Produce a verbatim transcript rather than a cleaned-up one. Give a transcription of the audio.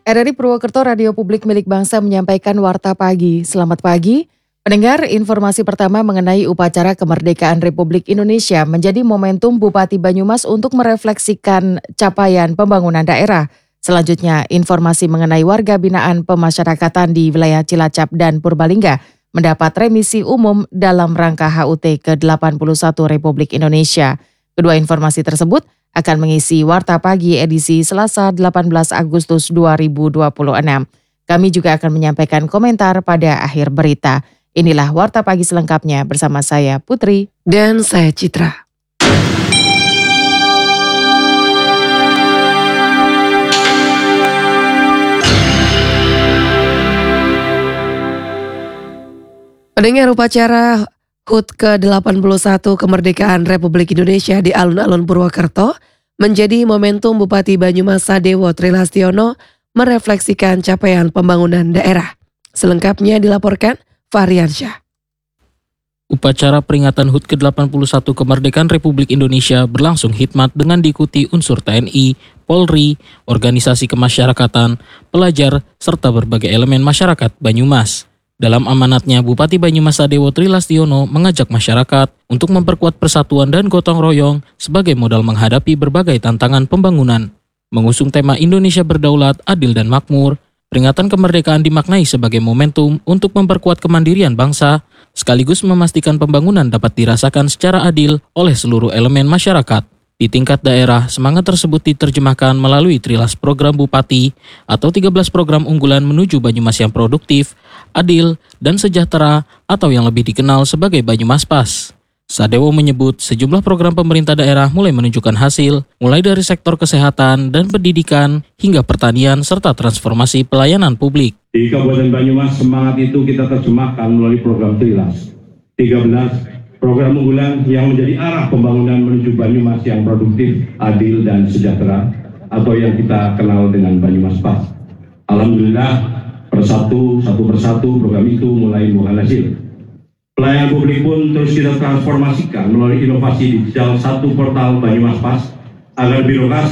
R R I Purwokerto Radio Publik Milik Bangsa menyampaikan Warta Pagi. Selamat pagi. Pendengar, informasi pertama mengenai upacara kemerdekaan Republik Indonesia menjadi momentum Bupati Banyumas untuk merefleksikan capaian pembangunan daerah. Selanjutnya, informasi mengenai warga binaan pemasyarakatan di wilayah Cilacap dan Purbalingga mendapat remisi umum dalam rangka H U T ke delapan puluh satu Republik Indonesia. Kedua informasi tersebut akan mengisi Warta Pagi edisi Selasa delapan belas Agustus dua ribu dua puluh enam. Kami juga akan menyampaikan komentar pada akhir berita. Inilah Warta Pagi selengkapnya bersama saya Putri dan saya Citra. Pendengar, upacara H U T ke delapan puluh satu Kemerdekaan Republik Indonesia di alun-alun Purwokerto menjadi momentum Bupati Banyumas Sadewo Trilastiono merefleksikan capaian pembangunan daerah. Selengkapnya dilaporkan Fahriansyah. Upacara peringatan H U T ke delapan puluh satu Kemerdekaan Republik Indonesia berlangsung hikmat dengan diikuti unsur T N I, Polri, organisasi kemasyarakatan, pelajar, serta berbagai elemen masyarakat Banyumas. Dalam amanatnya, Bupati Banyumas Sadewo Trilastiono mengajak masyarakat untuk memperkuat persatuan dan gotong royong sebagai modal menghadapi berbagai tantangan pembangunan. Mengusung tema Indonesia Berdaulat, Adil dan Makmur, peringatan kemerdekaan dimaknai sebagai momentum untuk memperkuat kemandirian bangsa, sekaligus memastikan pembangunan dapat dirasakan secara adil oleh seluruh elemen masyarakat. Di tingkat daerah, semangat tersebut diterjemahkan melalui Trilas Program Bupati atau tiga belas program unggulan menuju Banyumas yang produktif, adil, dan sejahtera atau yang lebih dikenal sebagai Banyumas Pas. Sadewo menyebut sejumlah program pemerintah daerah mulai menunjukkan hasil, mulai dari sektor kesehatan dan pendidikan hingga pertanian serta transformasi pelayanan publik. Di Kabupaten Banyumas, semangat itu kita terjemahkan melalui program Trilas. tiga belas program unggulan yang menjadi arah pembangunan menuju Banyumas yang produktif, adil, dan sejahtera atau yang kita kenal dengan Banyumas Pas. Alhamdulillah, persatu, satu persatu program itu mulai membuahkan hasil. Pelayanan publik pun terus kita transformasikan melalui inovasi digital satu portal Banyumas Pas agar birokrasi